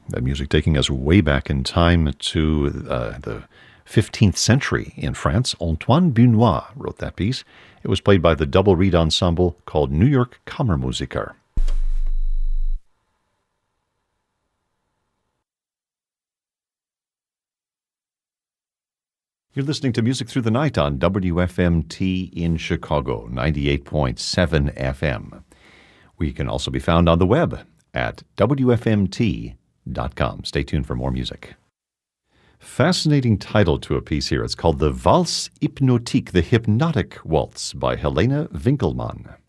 That music taking us way back in time to the 15th century in France. Antoine Bunois wrote that piece. It was played by the double reed ensemble called New York Kammermusiker. You're listening to Music Through the Night on WFMT in Chicago, 98.7 FM. We can also be found on the web at WFMT.com. Stay tuned for more music. Fascinating title to a piece here. It's called the Valse Hypnotique, the Hypnotic Waltz by Helena Winkelmann.